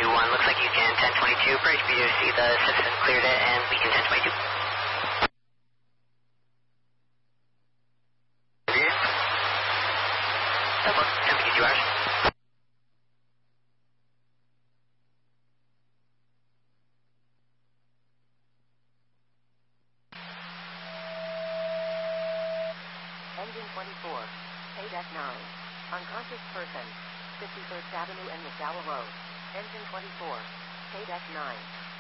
21. Looks like you can 1022. Bridge B2C, the citizen cleared it, and we can 1022. Double, 10 hours. Engine 24, KDEC 9. Unconscious person, 51st Avenue and McDowell Road. Engine 24, KDEC 9.